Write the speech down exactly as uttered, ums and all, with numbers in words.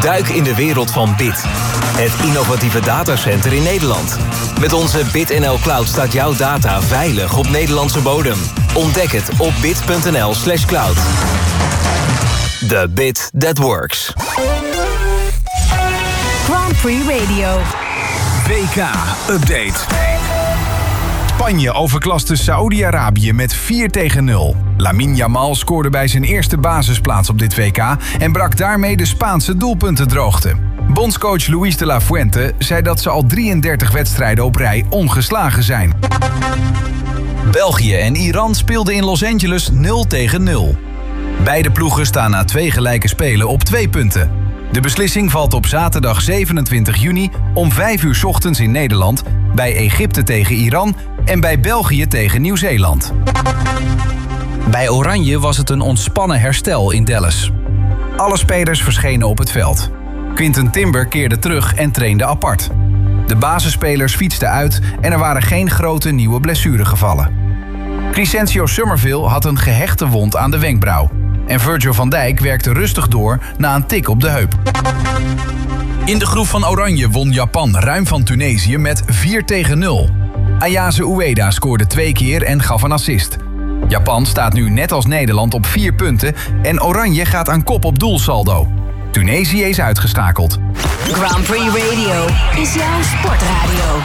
Duik in de wereld van Bit. Het innovatieve datacenter in Nederland. Met onze BitNL Cloud staat jouw data veilig op Nederlandse bodem. Ontdek het op bit.nl slash cloud. The bit that works. Grand Prix Radio. W K-update. Spanje overklaste Saoedi-Arabië met vier tegen nul. Lamine Yamal scoorde bij zijn eerste basisplaats op dit W K... en brak daarmee de Spaanse doelpuntendroogte. Bondscoach Luis de la Fuente zei dat ze al drieëndertig wedstrijden op rij ongeslagen zijn. België en Iran speelden in Los Angeles nul tegen nul. Beide ploegen staan na twee gelijke spelen op twee punten. De beslissing valt op zaterdag zevenentwintig juni om vijf uur 's ochtends in Nederland... bij Egypte tegen Iran en bij België tegen Nieuw-Zeeland. Bij Oranje was het een ontspannen herstel in Dallas. Alle spelers verschenen op het veld. Quinten Timber keerde terug en trainde apart. De basisspelers fietsten uit en er waren geen grote nieuwe blessuregevallen. Crescencio Summerville had een gehechte wond aan de wenkbrauw. En Virgil van Dijk werkte rustig door na een tik op de heup. In de groep van Oranje won Japan ruim van Tunesië met vier tegen nul. Ayase Ueda scoorde twee keer en gaf een assist. Japan staat nu net als Nederland op vier punten en Oranje gaat aan kop op doelsaldo. Tunesië is uitgeschakeld. Grand Prix Radio is jouw sportradio.